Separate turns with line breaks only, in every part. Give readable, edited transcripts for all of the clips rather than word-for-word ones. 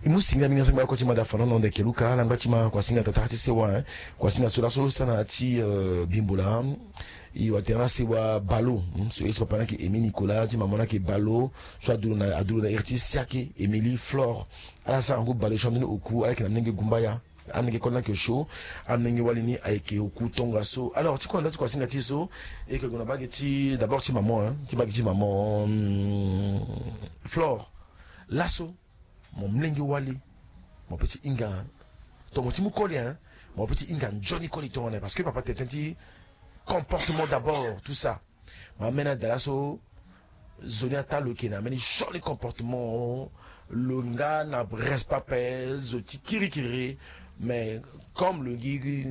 imusinga minga sanga ko chima da fana no de keluka langa chima kwa singa tatati sewa kwa singa sura so sana chi bimbula i watena sewa balo so is papa ki Emi Nicolas chima mona ki balo so adulu na irti siaki Emily Flore ala sa ngo balo champion oku ala ki na nenge gumbaya anenge kona ke show anenge walini aike oku tonga so alors tu quoi kwa singa tiso et que gona bageti d'abord ti maman ti bageti maman Flore lasso mon mlengi wali mon petit inga ton petit moukoli hein mon petit inga Johnny Coli ton parce que papa t'es un petit comportement d'abord tout ça ma mena de lasso zoniata le kena mais Johnny comportement le gars n'a reste pas pèse petit kirikiri mais comme le gigi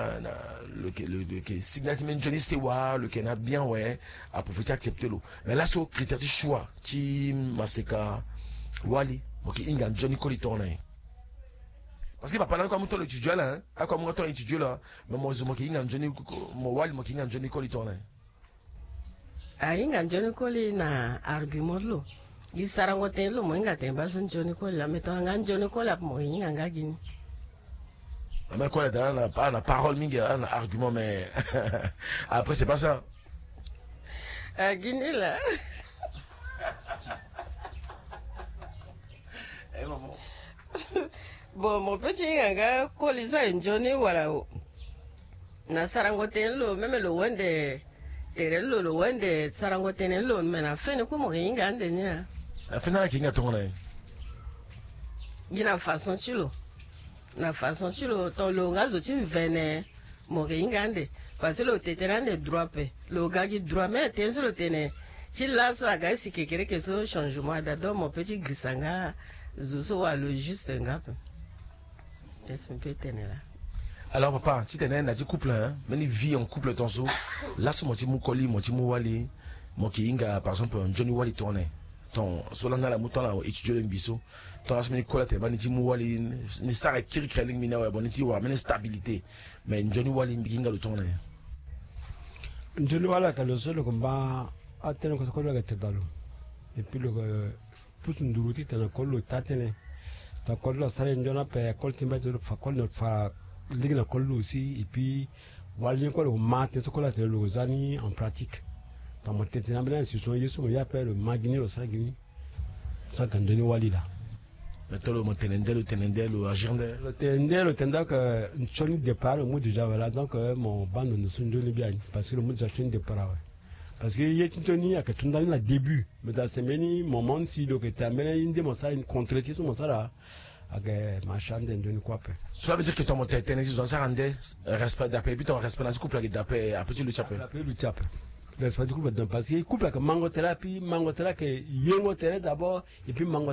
le signalement Johnny Sewa le kena bien ouais a profiter accepter l'eau mais là so critère du choix ti maseka wali moki inga Johnny Coli tourné parce que papa là comme toi étudiant là à comme toi étudiant là mais moi je moki inga Johnny mo wali moki inga Johnny Coli tourné
a inga Johnny Coli na argument lo gisarango telo mo inga temba son Johnny Coli la meto nga Johnny Coli mo inga ngagini
mais quoi là na parole minga na argument mais après c'est pas ça
gini là
eh maman
bon mon petit nganga Coli so Johnny wala na sarango telo même le wende terelo lo wende sarango tenelo mena fene ko mo inga andenya
afina kinga tourné
gina façon chilo na façon chilo to lo ngazo ti vene mo inga ande parce que le teterande droit pe le gagi droit mais tenso le tene si là so aga si kekere que so changement d'ado mon petit grisanga zo wa le juste ngap peut-être un peu tenela.
Alors papa, si tu es un couple, hein, mais il vit en couple ton sou, là ce moti mukoli, moti muwali, moki inga par exemple un Johnny Wali tourné. Ton solana la mouton là étudier le biso. Ton la semaine kola te ba niti muwali ni sara kiri kreling mina wa boniti wa mais stabilité. Mais Johnny Wali inga le tourné.
Johnny Wali ka le solo komba atene ko ko ga tedalo. Et puis le pousse nduruti tana kollo tatene. Ta kollo sare njona pe koltimba zo fa kollo fa ligue la colle aussi et puis wali ko le matin to ko la le zani en pratique dans mon tête na blan sur yeso ya appelle le magni le sagni ça quand donner wali là
mais toi le tenende le agenda
le tenda que choni départ le mot déjà voilà donc mon bande ne sont donné bien parce que le mot déjà choni départ ouais parce que y a tintoni à que tu dans le début mais dans ces meni moment si donc tu amènes une mo ça une contre-titre mo ça là avec machin de quoi peu.
Ça veut dire que ton moteur tennis on s'arrête respect d'après puis ton respect dans le couple d'après après tu le chapes.
Après le chapes. Respect du couple parce que couple que mango thérapie que yengo thérapie d'abord et puis mango